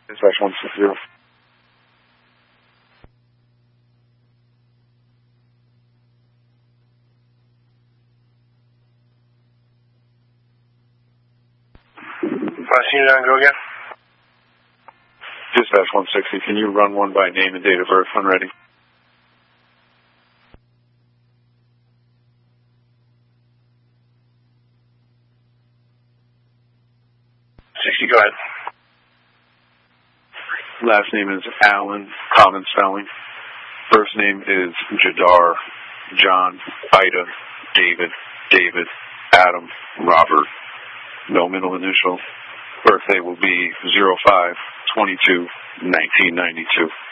Dispatch 160. Last unit on, go again. Dispatch 160, can you run one by name and date of birth when ready? 60, go ahead. Last name is Allen, common spelling. First name is Jadar, John, Ida, David, Adam, Robert. No middle initial. Birthday will be 05/22/1992.